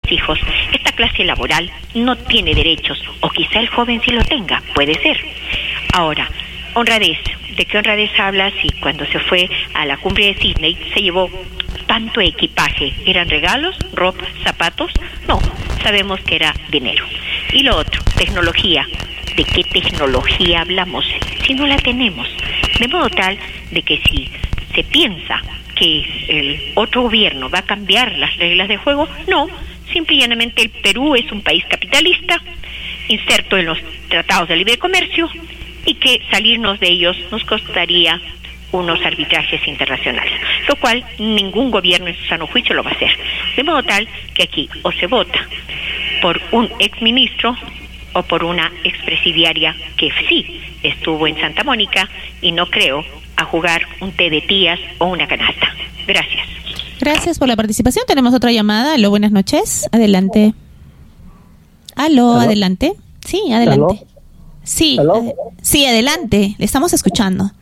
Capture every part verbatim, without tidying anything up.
hijos, esta clase laboral no tiene derechos, o quizá el joven sí lo tenga, puede ser. Ahora, honradez. ¿De qué honradez habla si cuando se fue a la cumbre de Sydney se llevó tanto equipaje? ¿Eran regalos, ropa, zapatos? No, sabemos que era dinero. Y lo otro, tecnología. ¿De qué tecnología hablamos si no la tenemos? De modo tal de que si se piensa que el otro gobierno va a cambiar las reglas de juego, no, simple y llanamente el Perú es un país capitalista, inserto en los tratados de libre comercio, y que salirnos de ellos nos costaría unos arbitrajes internacionales, lo cual ningún gobierno en su sano juicio lo va a hacer. De modo tal que aquí o se vota por un exministro o por una expresidiaria que sí estuvo en Santa Mónica y no creo a jugar un té de tías o una canasta. Gracias. Gracias por la participación. Tenemos otra llamada. Aló, buenas noches. Adelante. Aló, ¿Aló? Adelante. Sí, adelante. ¿Aló? Sí, ad- sí, adelante. Le estamos escuchando.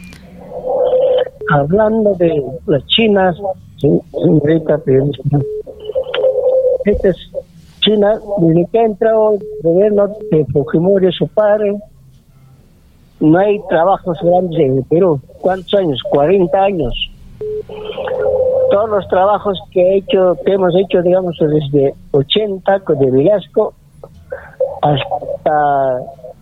Hablando de las chinas, sí, señorita periodista, esta es China, desde que ha entrado el gobierno de Fujimori, su padre, no hay trabajos grandes en el Perú. ¿Cuántos años? cuarenta años. Todos los trabajos que he hecho, que hemos hecho, digamos, desde ochenta, de Velasco, hasta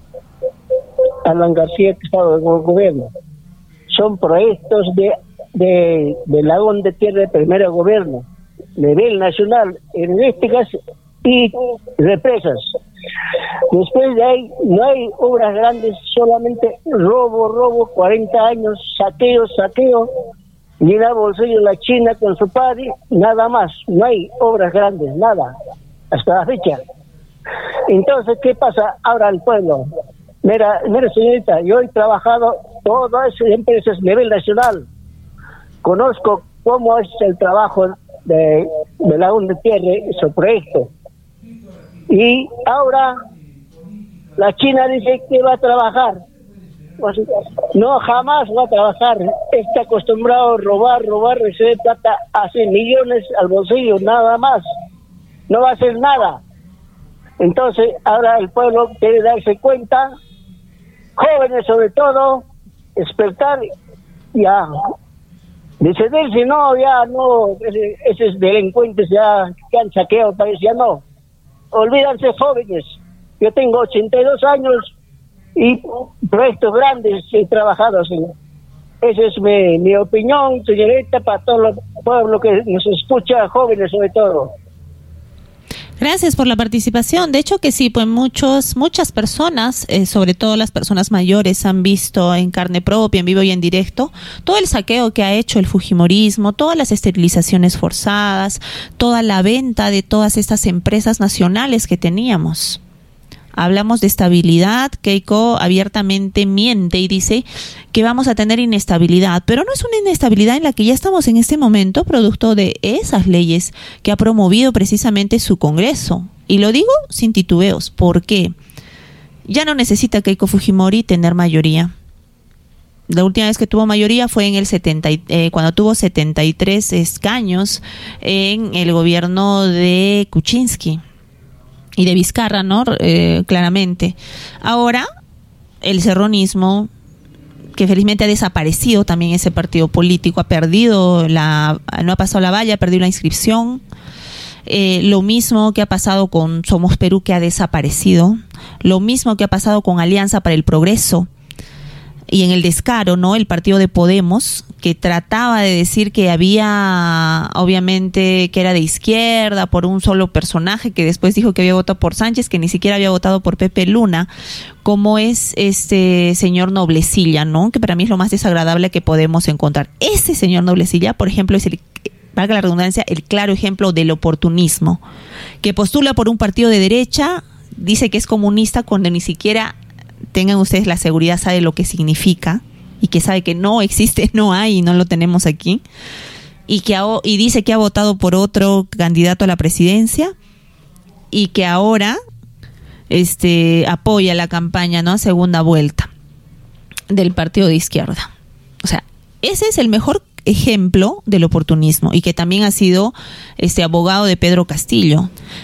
Alan García, que estaba en el gobierno, son proyectos de, de, de lagón de tierra de primer gobierno, nivel nacional, en este caso, y represas. Después de ahí no hay obras grandes, solamente robo, robo, cuarenta años, saqueo, saqueo, llena bolsillo la China con su padre, nada más, no hay obras grandes, nada, hasta la fecha. Entonces, ¿qué pasa ahora al pueblo? Mira, mira señorita, yo he trabajado todas esas empresas a nivel nacional, conozco cómo es el trabajo de, de Lagún de Tierra, ese proyecto. Y ahora la China dice que va a trabajar. No, jamás va a trabajar. Está acostumbrado a robar, robar, recibir plata, hace millones al bolsillo, nada más. No va a hacer nada. Entonces, ahora el pueblo debe darse cuenta, jóvenes sobre todo, despertar, ya, decidir si no, ya no, ese, esos delincuentes ya que han saqueado, parece ya no. Olvídense jóvenes, yo tengo ochenta y dos años y proyectos grandes he trabajado así. Esa es mi, mi opinión, señorita, para todo el pueblo que nos escucha, jóvenes sobre todo. Gracias por la participación. De hecho que sí, pues muchos, muchas personas, eh, sobre todo las personas mayores, han visto en carne propia, en vivo y en directo, todo el saqueo que ha hecho el fujimorismo, todas las esterilizaciones forzadas, toda la venta de todas estas empresas nacionales que teníamos. Hablamos de estabilidad, Keiko abiertamente miente y dice que vamos a tener inestabilidad, pero no es una inestabilidad en la que ya estamos en este momento producto de esas leyes que ha promovido precisamente su Congreso. Y lo digo sin titubeos, ¿por qué? Ya no necesita Keiko Fujimori tener mayoría. La última vez que tuvo mayoría fue en el setenta, eh, cuando tuvo setenta y tres escaños en el gobierno de Kuczynski y de Vizcarra, ¿no? Eh, claramente. Ahora, el serronismo, que felizmente ha desaparecido también ese partido político, ha perdido la, no ha pasado la valla, ha perdido la inscripción. Eh, lo mismo que ha pasado con Somos Perú, que ha desaparecido. Lo mismo que ha pasado con Alianza para el Progreso. Y en el descaro, ¿no? El partido de Podemos, que trataba de decir que había, obviamente, que era de izquierda por un solo personaje, que después dijo que había votado por Sánchez, que ni siquiera había votado por Pepe Luna, como es este señor Noblecilla, ¿no? Que para mí es lo más desagradable que podemos encontrar. Ese señor Noblecilla, por ejemplo, es el, valga la redundancia, el claro ejemplo del oportunismo, que postula por un partido de derecha, dice que es comunista cuando ni siquiera tengan ustedes la seguridad, sabe lo que significa y que sabe que no existe, no hay y no lo tenemos aquí, y que ha, y dice que ha votado por otro candidato a la presidencia y que ahora este apoya la campaña, ¿no? Segunda vuelta del partido de izquierda. O sea, ese es el mejor ejemplo del oportunismo, y que también ha sido este abogado de Pedro Castillo.